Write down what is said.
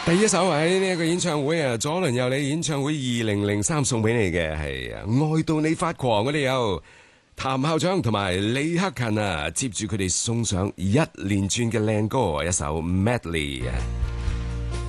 第一首喺呢一個演唱會啊，左麟右李演唱會2003送俾你嘅係愛到你發狂，我哋有譚校長同埋李克勤啊，接住佢哋送上一連串嘅靚歌，一首 medley 啊。